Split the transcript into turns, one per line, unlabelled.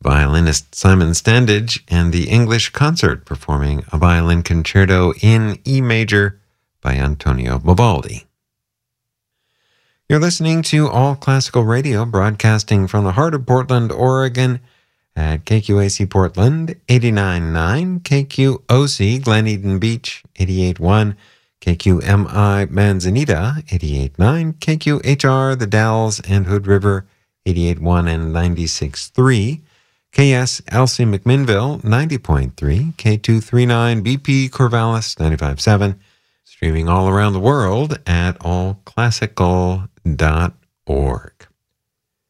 violinist Simon Standage and the English Concert performing a violin concerto in E major by Antonio Vivaldi. You're listening to All Classical Radio, broadcasting from the heart of Portland, Oregon at KQAC Portland 89.9, KQOC Glen Eden Beach 88.1, KQMI Manzanita 88.9, KQHR The Dalles and Hood River 88.1 and 96.3, KSLC McMinnville 90.3, K239 BP Corvallis 95.7, streaming all around the world at allclassical.org.